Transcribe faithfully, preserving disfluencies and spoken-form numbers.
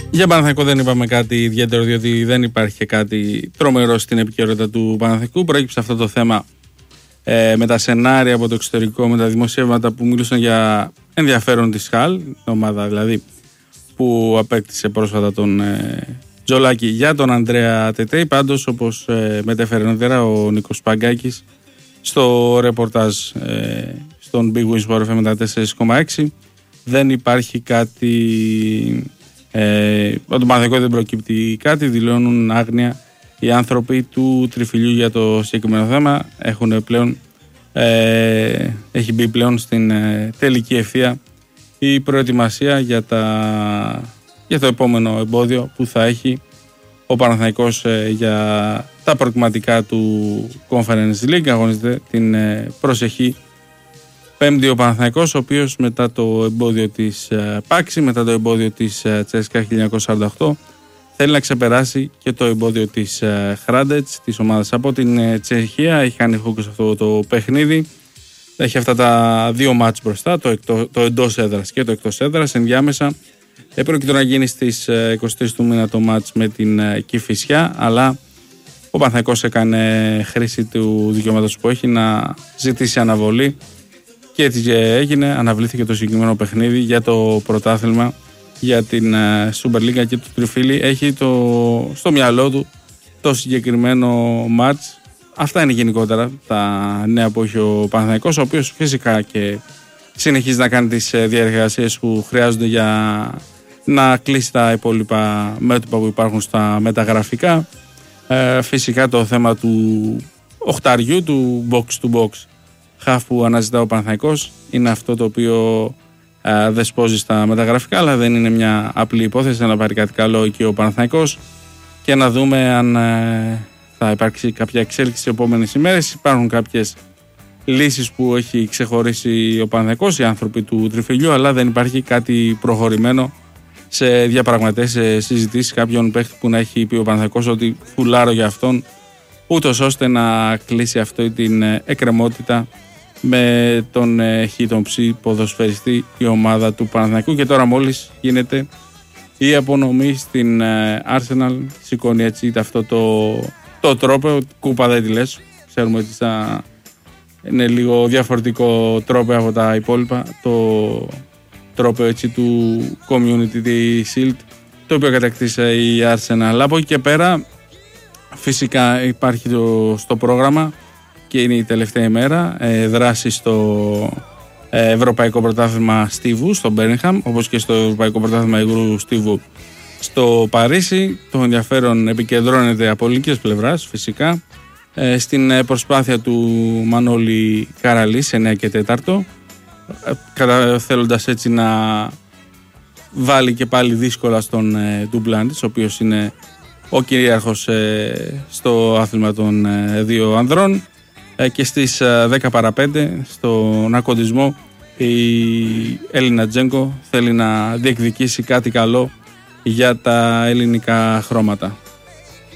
Για Παναθηναϊκό δεν είπαμε κάτι ιδιαίτερο, διότι δεν υπάρχει κάτι τρομερό στην επικαιρότητα του Παναθηναϊκού. Προέκυψε αυτό το θέμα ε, με τα σενάρια από το εξωτερικό, με τα δημοσιεύματα που μιλούσαν για ενδιαφέρον της Χαλ, την ομάδα δηλαδή που απέκτησε πρόσφατα τον ε, Τζολάκη για τον Ανδρέα Τετέι. Πάντως, όπως ε, μετέφερε νωρίτερα ο Νίκος Παγκάκης στο ρεπορτάζ ε, στον Big Win Sport εφ εμ τέσσερα κόμμα έξι, δεν υπάρχει κάτι. Ε, από τον Παναθηναϊκό δεν προκύπτει κάτι, δηλώνουν άγνοια οι άνθρωποι του Τριφυλιού για το συγκεκριμένο θέμα. Έχουν πλέον, ε, έχει μπει πλέον στην ε, τελική ευθεία η προετοιμασία για, τα, για το επόμενο εμπόδιο που θα έχει ο Παναθηναϊκός ε, για τα προκριματικά του Conference League. Αγωνίζεται την ε, προσεχή Πέμπτη ο Παναθηναϊκός, ο οποίος μετά το εμπόδιο της ε, Πάξη, μετά το εμπόδιο της ε, Τσέσκα χίλια εννιακόσια σαράντα οκτώ, θέλει να ξεπεράσει και το εμπόδιο της ε, Χράντετς, της ομάδας από την ε, Τσεχία. Έχει κάνει focus αυτό το παιχνίδι. Έχει αυτά τα δύο μάτς μπροστά, το, εκτό, το εντός έδρας και το εκτός έδρας. Ενδιάμεσα έπρεπε να γίνει στις ε, είκοσι τρεις του μήνα το μάτς με την ε, Κηφισιά, αλλά ο Παναθηναϊκός έκανε χρήση του δικαιώματος που έχει να ζητήσει αναβολή. Και έτσι έγινε, αναβλήθηκε το συγκεκριμένο παιχνίδι για το πρωτάθλημα, για την Super League και το Τριφύλι. Έχει το, στο μυαλό του το συγκεκριμένο μάτς. Αυτά είναι γενικότερα τα νέα που έχει ο Παναθηναϊκός, ο οποίος φυσικά και συνεχίζει να κάνει τις διαδικασίες που χρειάζονται για να κλείσει τα υπόλοιπα μέτωπα που υπάρχουν στα μεταγραφικά. Ε, φυσικά το θέμα του οχταριού, του box to box χαφ που αναζητά ο Παναθηναϊκός είναι αυτό το οποίο ε, δεσπόζει στα μεταγραφικά, αλλά δεν είναι μια απλή υπόθεση να πάρει κάτι καλό εκεί ο Παναθηναϊκός και να δούμε αν ε, θα υπάρξει κάποια εξέλιξη στις επόμενες ημέρες. Υπάρχουν κάποιες λύσεις που έχει ξεχωρίσει ο Παναθηναϊκός, οι άνθρωποι του Τριφυλιού, αλλά δεν υπάρχει κάτι προχωρημένο σε διαπραγματεύσεις, σε συζητήσεις κάποιον παίχτη που να έχει πει ο Παναθηναϊκός ότι φουλάρω για αυτόν, ούτως ώστε να κλείσει αυτή την εκκρεμότητα με τον χ ψ ποδοσφαιριστή η ομάδα του Παναθηναϊκού. Και τώρα μόλις γίνεται η απονομή στην Arsenal, σηκώνει έτσι αυτό το, το τρόπο, κούπα δεν τη λες, ξέρουμε ότι θα είναι λίγο διαφορετικό τρόπο από τα υπόλοιπα, το τρόπο έτσι του Community Shield, το οποίο κατακτήσε η Arsenal. Από εκεί και πέρα φυσικά υπάρχει το, στο πρόγραμμα και είναι η τελευταία ημέρα ε, δράση στο ε, Ευρωπαϊκό Πρωτάθλημα Στίβου στο Μπέριγχαμ, όπως και στο Ευρωπαϊκό Πρωτάθλημα Υγρού Στίβου στο Παρίσι. Το ενδιαφέρον επικεντρώνεται από ελληνικής πλευράς φυσικά ε, στην προσπάθεια του Μανώλη Καραλής εννέα και τέταρτο, ε, θέλοντας έτσι να βάλει και πάλι δύσκολα στον ε, Ντουμπλάντης, ο οποίος είναι ο κυρίαρχος ε, στο άθλημα των ε, δύο ανδρών, ε, και στις ε, δέκα παρά πέντε στον ακοντισμό η Έλληνα Τζέγκο θέλει να διεκδικήσει κάτι καλό για τα ελληνικά χρώματα.